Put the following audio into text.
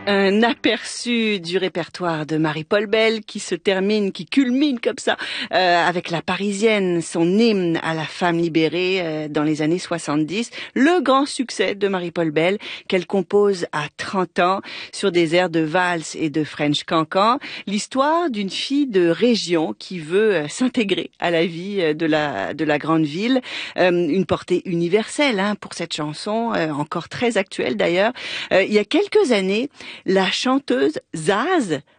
Un aperçu du répertoire de Marie-Paul Bell qui culmine comme ça avec La Parisienne, son hymne à la femme libérée dans les années 70. Le grand succès de Marie-Paul Bell qu'elle compose à 30 ans sur des airs de valse et de French cancan. L'histoire d'une fille de région qui veut s'intégrer à la vie de la grande ville. Une portée universelle pour cette chanson, encore très actuelle d'ailleurs. Il y a quelques années, la chanteuse Zaz